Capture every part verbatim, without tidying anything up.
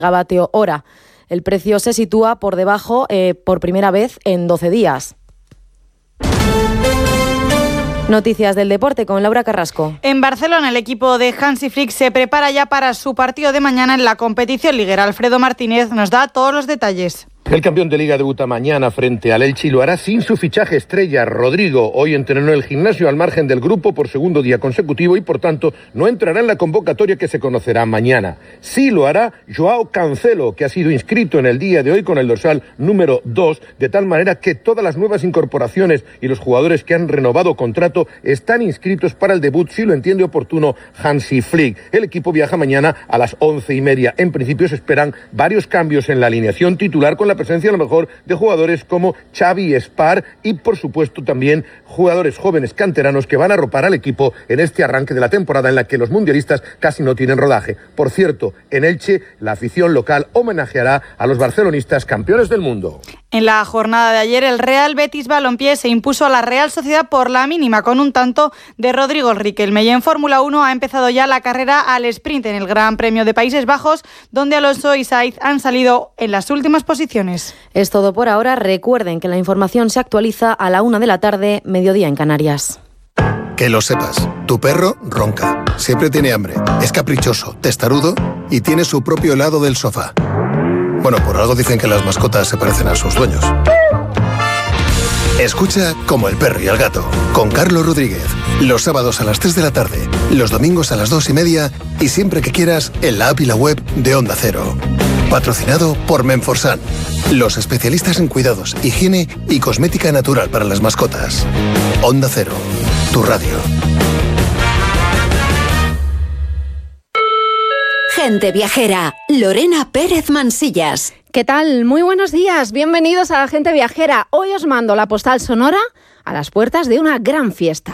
megavatio hora. El precio se sitúa por debajo eh, por primera vez en doce días. Noticias del deporte con Laura Carrasco. En Barcelona, el equipo de Hansi Flick se prepara ya para su partido de mañana en la competición liguera. Alfredo Martínez nos da todos los detalles. El campeón de Liga debuta mañana frente al Elche y lo hará sin su fichaje estrella, Rodrigo. Hoy entrenó en el gimnasio al margen del grupo por segundo día consecutivo y, por tanto, no entrará en la convocatoria que se conocerá mañana. Sí lo hará Joao Cancelo, que ha sido inscrito en el día de hoy con el dorsal número dos, de tal manera que todas las nuevas incorporaciones y los jugadores que han renovado contrato están inscritos para el debut, si lo entiende oportuno Hansi Flick. El equipo viaja mañana a las once y media. En principio se esperan varios cambios en la alineación titular, con la presencia a lo mejor de jugadores como Xavi Espar y, por supuesto, también jugadores jóvenes canteranos que van a arropar al equipo en este arranque de la temporada en la que los mundialistas casi no tienen rodaje. Por cierto, en Elche, la afición local homenajeará a los barcelonistas campeones del mundo. En la jornada de ayer, el Real Betis Balompié se impuso a la Real Sociedad por la mínima con un tanto de Rodrigo Riquelme. Y en Fórmula uno ha empezado ya la carrera al sprint en el Gran Premio de Países Bajos, donde Alonso y Sainz han salido en las últimas posiciones. Es todo por ahora. Recuerden que la información se actualiza a la una de la tarde, mediodía en Canarias. Que lo sepas, tu perro ronca, siempre tiene hambre, es caprichoso, testarudo y tiene su propio helado del sofá. Bueno, por algo dicen que las mascotas se parecen a sus dueños. Escucha Como el perro y el gato, con Carlos Rodríguez. Los sábados a las tres de la tarde, los domingos a las dos y media y siempre que quieras en la app y la web de Onda Cero. Patrocinado por Menforsan, los especialistas en cuidados, higiene y cosmética natural para las mascotas. Onda Cero, tu radio. Gente viajera, Lorena Pérez Mansillas. ¿Qué tal? Muy buenos días, bienvenidos a la Gente Viajera. Hoy os mando la postal sonora a las puertas de una gran fiesta.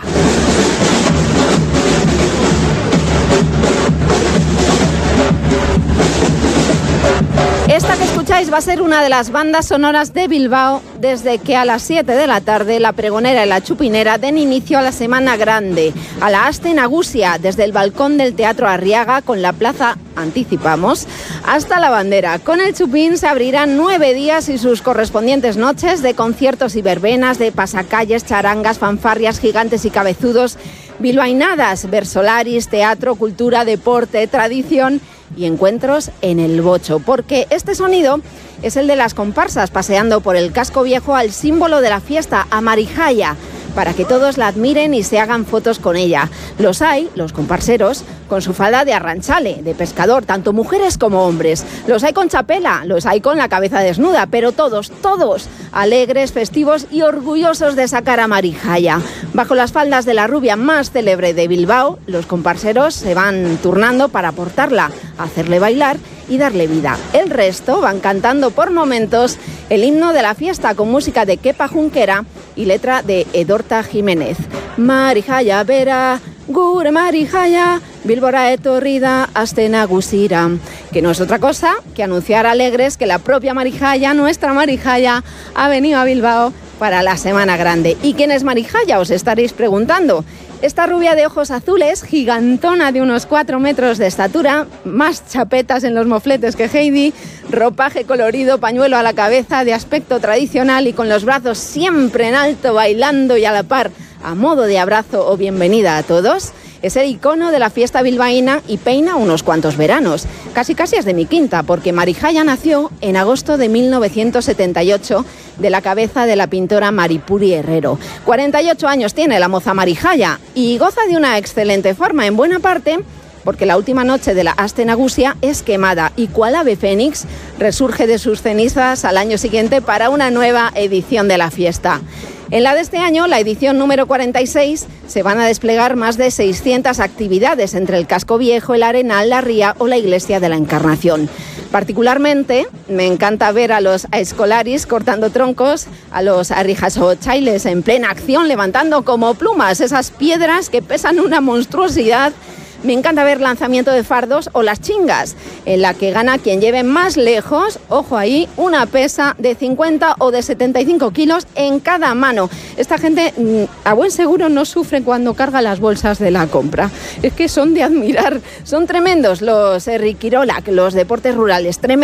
Esta que escucháis va a ser una de las bandas sonoras de Bilbao desde que a las siete de la tarde la pregonera y la chupinera den inicio a la Semana Grande, a la Aste Nagusia, desde el balcón del Teatro Arriaga con la plaza Anticipamos hasta la bandera. Con el chupín se abrirán nueve días y sus correspondientes noches de conciertos y verbenas, de pasacalles, charangas, fanfarrias, gigantes y cabezudos, bilbainadas, versolaris, teatro, cultura, deporte, tradición y encuentros en el bocho, porque este sonido es el de las comparsas paseando por el casco viejo al símbolo de la fiesta, a Marijaya, para que todos la admiren y se hagan fotos con ella. Los hay, los comparseros, con su falda de arranchale, de pescador, tanto mujeres como hombres. Los hay con chapela, los hay con la cabeza desnuda, pero todos, todos, alegres, festivos y orgullosos de sacar a Marijaya. Bajo las faldas de la rubia más célebre de Bilbao, los comparseros se van turnando para portarla, hacerle bailar y darle vida. El resto van cantando por momentos el himno de la fiesta con música de Kepa Junquera y letra de Edorta Jiménez. Marijaya bera, gure Marijaya, Bilbora etorrida, aste nagusira. Que no es otra cosa que anunciar alegres que la propia Marijaya, nuestra Marijaya, ha venido a Bilbao para la Semana Grande. ¿Y quién es Marijaya? Os estaréis preguntando. Esta rubia de ojos azules, gigantona de unos cuatro metros de estatura, más chapetas en los mofletes que Heidi, ropaje colorido, pañuelo a la cabeza, de aspecto tradicional y con los brazos siempre en alto, bailando y a la par, a modo de abrazo o bienvenida a todos. Es el icono de la fiesta bilbaína y peina unos cuantos veranos. Casi casi es de mi quinta, porque Marijaya nació en agosto de mil novecientos setenta y ocho de la cabeza de la pintora Maripuri Herrero. cuarenta y ocho años tiene la moza Marijaya y goza de una excelente forma, en buena parte porque la última noche de la Aste Nagusia es quemada y cual ave fénix resurge de sus cenizas al año siguiente para una nueva edición de la fiesta. En la de este año, la edición número cuarenta y seis, se van a desplegar más de seiscientas actividades entre el Casco Viejo, el Arenal, la Ría o la Iglesia de la Encarnación. Particularmente, me encanta ver a los escolaris cortando troncos, a los arrijasochailes en plena acción, levantando como plumas esas piedras que pesan una monstruosidad. Me encanta ver lanzamiento de fardos o las chingas, en la que gana quien lleve más lejos, ojo ahí, una pesa de cincuenta o de setenta y cinco kilos en cada mano. Esta gente a buen seguro no sufre cuando carga las bolsas de la compra. Es que son de admirar, son tremendos los Herrikirola, los deportes rurales, tremendos.